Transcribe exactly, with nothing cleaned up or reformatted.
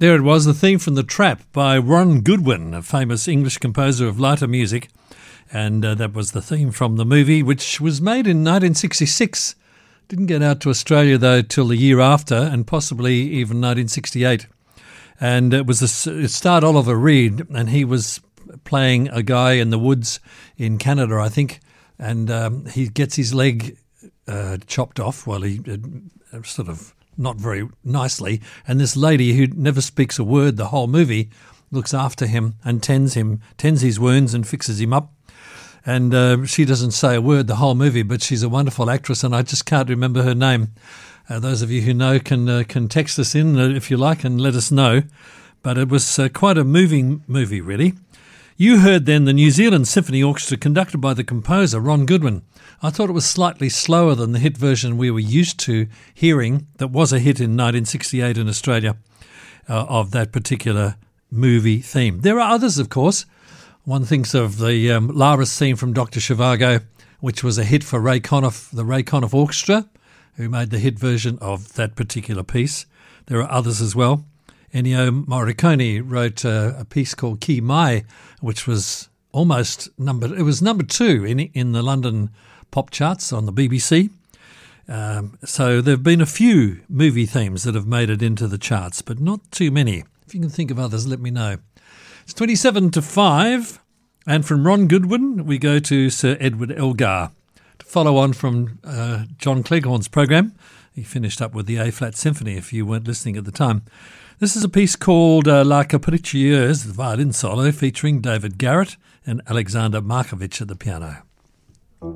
There it was, the theme from The Trap by Ron Goodwin, a famous English composer of lighter music. And uh, that was the theme from the movie, which was made in nineteen sixty-six. Didn't get out to Australia, though, till the year after, and possibly even nineteen sixty-eight. And it was a, it starred Oliver Reed, and he was playing a guy in the woods in Canada, I think, and um, he gets his leg uh, chopped off while he uh, sort of not very nicely, and this lady who never speaks a word the whole movie looks after him and tends him, tends his wounds and fixes him up. And uh, she doesn't say a word the whole movie, but she's a wonderful actress, and I just can't remember her name. Uh, those of you who know can uh, can text us in uh, if you like and let us know. But it was uh, quite a moving movie, really. You heard then the New Zealand Symphony Orchestra conducted by the composer Ron Goodwin. I thought it was slightly slower than the hit version we were used to hearing that was a hit in nineteen sixty-eight in Australia uh, of that particular movie theme. There are others, of course. One thinks of the um, Laris theme from Doctor Zhivago, which was a hit for Ray Conniff, the Ray Conniff Orchestra, who made the hit version of that particular piece. There are others as well. Ennio Morricone wrote uh, a piece called Ki Mai, which was almost number, it was number two in in the London pop charts on the B B C. Um, so there have been a few movie themes that have made it into the charts, but not too many. If you can think of others, let me know. It's twenty-seven to five, and from Ron Goodwin, we go to Sir Edward Elgar. To follow on from uh, John Cleghorn's program, he finished up with the A-flat Symphony, if you weren't listening at the time. This is a piece called uh, La Capriccieuse, the violin solo, featuring David Garrett and Alexander Markovich at the piano.